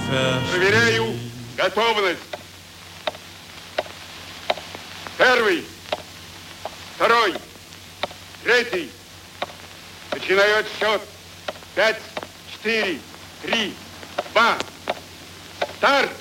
Проверяю готовность. Первый, второй, третий. Начинаю отсчет. 5, 4, 3, 2. Старт!